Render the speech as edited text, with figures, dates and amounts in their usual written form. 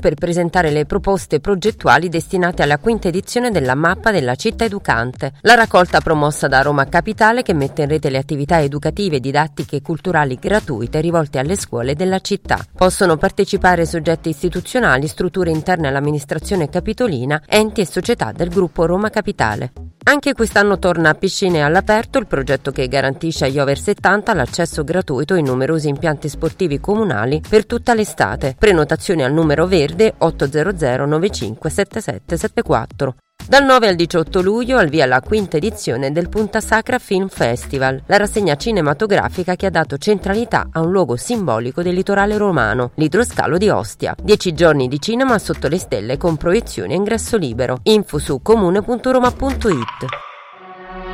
per presentare le proposte progettuali destinate alla quinta edizione della Mappa della Città Educante, la raccolta promossa da Roma Capitale che mette in rete le attività educative, didattiche e culturali gratuite rivolte alle scuole della città. Possono partecipare soggetti istituzionali, strutture interne all'amministrazione capitolina, enti e società del gruppo Roma Capitale. Anche quest'anno torna a Piscine all'aperto il progetto che garantisce agli over 70 l'accesso gratuito in numerosi impianti sportivi comunali per tutta l'estate. Prenotazioni al numero verde 800 95 7774. Dal 9 al 18 luglio al via la quinta edizione del Punta Sacra Film Festival, la rassegna cinematografica che ha dato centralità a un luogo simbolico del litorale romano, l'idroscalo di Ostia. 10 giorni di cinema sotto le stelle con proiezioni a ingresso libero. Info su comune.roma.it.